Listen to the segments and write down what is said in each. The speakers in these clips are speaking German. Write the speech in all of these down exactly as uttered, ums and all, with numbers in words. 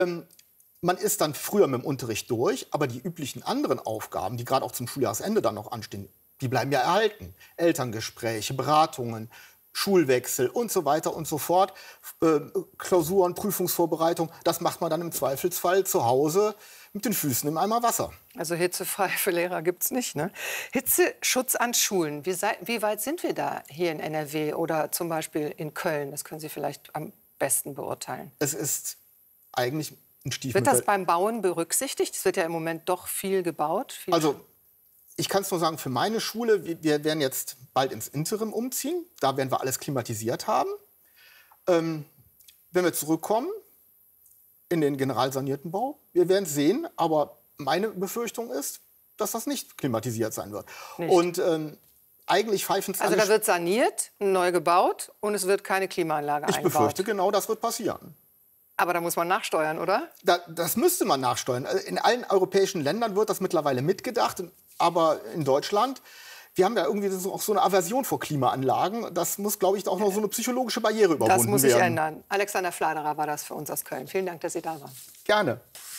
Ähm, man ist dann früher mit dem Unterricht durch, aber die üblichen anderen Aufgaben, die gerade auch zum Schuljahresende dann noch anstehen, die bleiben ja erhalten. Elterngespräche, Beratungen, Schulwechsel und so weiter und so fort. Äh, Klausuren, Prüfungsvorbereitung, das macht man dann im Zweifelsfall zu Hause mit den Füßen im Eimer Wasser. Also hitzefrei für Lehrer gibt es nicht, ne? Hitzeschutz an Schulen, wie, sei, wie weit sind wir da hier in N R W oder zum Beispiel in Köln? Das können Sie vielleicht am besten beurteilen. Es ist eigentlich ein Stiefmütter. Wird das beim Bauen berücksichtigt? Es wird ja im Moment doch viel gebaut. Viel also ich kann es nur sagen, für meine Schule, wir werden jetzt bald ins Interim umziehen. Da werden wir alles klimatisiert haben. Ähm, wenn wir zurückkommen in den generalsanierten Bau, wir werden es sehen. Aber meine Befürchtung ist, dass das nicht klimatisiert sein wird. Nicht. Und ähm, eigentlich pfeifen es Also alle. da wird saniert, neu gebaut und es wird keine Klimaanlage Ich eingebaut. befürchte, genau das wird passieren. Aber da muss man nachsteuern, oder? Da, das müsste man nachsteuern. In allen europäischen Ländern wird das mittlerweile mitgedacht. Aber in Deutschland, wir haben ja irgendwie so, auch so eine Aversion vor Klimaanlagen. Das muss, glaube ich, auch noch so eine psychologische Barriere überwunden werden. Das muss sich ändern. Alexander Fladerer war das für uns aus Köln. Vielen Dank, dass Sie da waren. Gerne.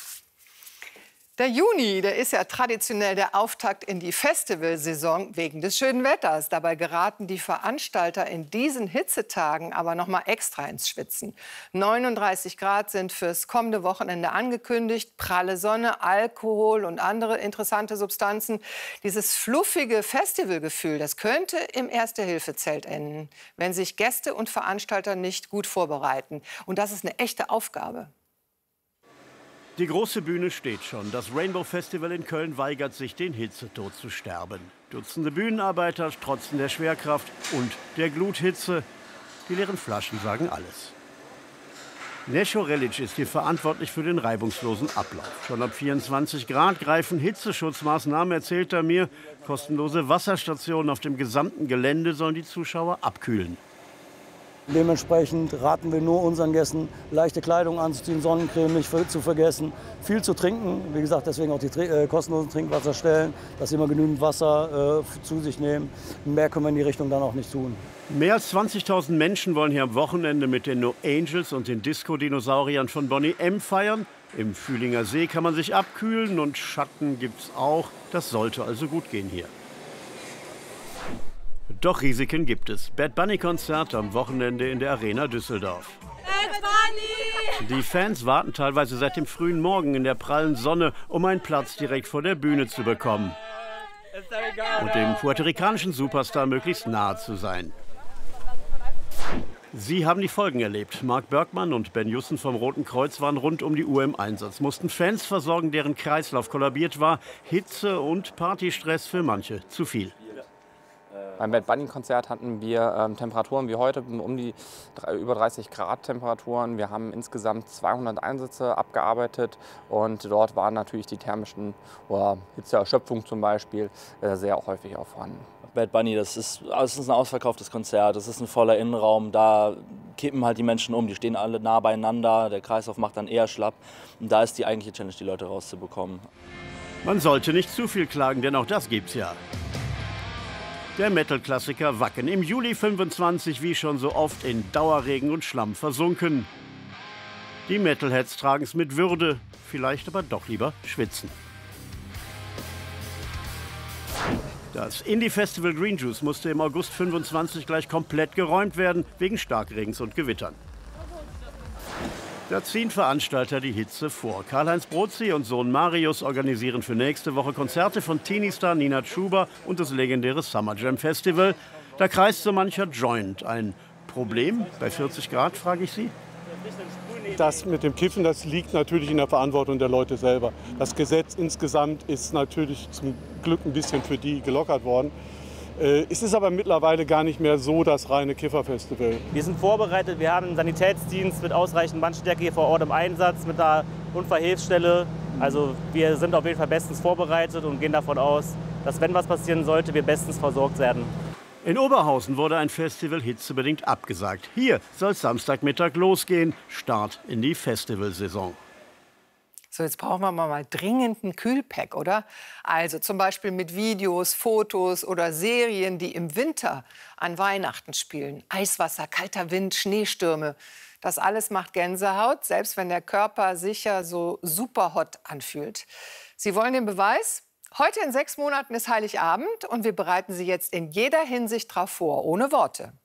Der Juni, der ist ja traditionell der Auftakt in die Festivalsaison wegen des schönen Wetters. Dabei geraten die Veranstalter in diesen Hitzetagen aber noch mal extra ins Schwitzen. neununddreißig Grad sind fürs kommende Wochenende angekündigt. Pralle Sonne, Alkohol und andere interessante Substanzen. Dieses fluffige Festivalgefühl, das könnte im Erste-Hilfe-Zelt enden, wenn sich Gäste und Veranstalter nicht gut vorbereiten. Und das ist eine echte Aufgabe. Die große Bühne steht schon. Das Rainbow Festival in Köln weigert sich, den Hitzetod zu sterben. Dutzende Bühnenarbeiter trotzen der Schwerkraft und der Gluthitze. Die leeren Flaschen sagen alles. Necho Relic ist hier verantwortlich für den reibungslosen Ablauf. Schon ab vierundzwanzig Grad greifen Hitzeschutzmaßnahmen, erzählt er mir. Kostenlose Wasserstationen auf dem gesamten Gelände sollen die Zuschauer abkühlen. Dementsprechend raten wir nur unseren Gästen, leichte Kleidung anzuziehen, Sonnencreme nicht zu vergessen, viel zu trinken. Wie gesagt, deswegen auch die äh, kostenlosen Trinkwasserstellen, dass sie immer genügend Wasser äh, zu sich nehmen. Mehr können wir in die Richtung dann auch nicht tun. Mehr als zwanzigtausend Menschen wollen hier am Wochenende mit den No Angels und den Disco-Dinosauriern von Boney M. feiern. Im Fühlinger See kann man sich abkühlen und Schatten gibt's auch. Das sollte also gut gehen hier. Doch Risiken gibt es. Bad Bunny-Konzert am Wochenende in der Arena Düsseldorf. Bad Bunny! Die Fans warten teilweise seit dem frühen Morgen in der prallen Sonne, um einen Platz direkt vor der Bühne zu bekommen. Und dem puerto-ricanischen Superstar möglichst nahe zu sein. Sie haben die Folgen erlebt. Mark Bergmann und Ben Jussen vom Roten Kreuz waren rund um die Uhr im Einsatz, mussten Fans versorgen, deren Kreislauf kollabiert war. Hitze und Partystress für manche zu viel. Beim Bad Bunny-Konzert hatten wir ähm, Temperaturen wie heute, um die über dreißig Grad Temperaturen. Wir haben insgesamt zweihundert Einsätze abgearbeitet und dort waren natürlich die thermischen oder Hitzeerschöpfung zum Beispiel äh, sehr häufig auch vorhanden. Bad Bunny, das ist, das ist ein ausverkauftes Konzert, das ist ein voller Innenraum, da kippen halt die Menschen um, die stehen alle nah beieinander, der Kreislauf macht dann eher schlapp und da ist die eigentliche Challenge, die Leute rauszubekommen. Man sollte nicht zu viel klagen, denn auch das gibt's ja. Der Metal-Klassiker Wacken, im Juli fünfundzwanzig wie schon so oft in Dauerregen und Schlamm versunken. Die Metalheads tragen es mit Würde, vielleicht aber doch lieber schwitzen. Das Indie-Festival Green Juice musste im August fünfundzwanzig gleich komplett geräumt werden, wegen Starkregens und Gewittern. Da ziehen Veranstalter die Hitze vor. Karl-Heinz Brotzi und Sohn Marius organisieren für nächste Woche Konzerte von Teenie-Star Nina Chuba und das legendäre Summer Jam Festival. Da kreist so mancher Joint. Ein Problem bei vierzig Grad, frage ich Sie? Das mit dem Kiffen, das liegt natürlich in der Verantwortung der Leute selber. Das Gesetz insgesamt ist natürlich zum Glück ein bisschen für die gelockert worden. Es ist aber mittlerweile gar nicht mehr so das reine Kifferfestival. Wir sind vorbereitet, wir haben einen Sanitätsdienst mit ausreichend Mannstärke hier vor Ort im Einsatz, mit einer Unfallhilfsstelle. Also wir sind auf jeden Fall bestens vorbereitet und gehen davon aus, dass wenn was passieren sollte, wir bestens versorgt werden. In Oberhausen wurde ein Festival hitzebedingt abgesagt. Hier soll es Samstagmittag losgehen, Start in die Festivalsaison. So, jetzt brauchen wir mal dringend ein Kühlpack, oder? Also zum Beispiel mit Videos, Fotos oder Serien, die im Winter an Weihnachten spielen. Eiswasser, kalter Wind, Schneestürme. Das alles macht Gänsehaut, selbst wenn der Körper sich ja so super hot anfühlt. Sie wollen den Beweis? Heute in sechs Monaten ist Heiligabend und wir bereiten Sie jetzt in jeder Hinsicht darauf vor, ohne Worte.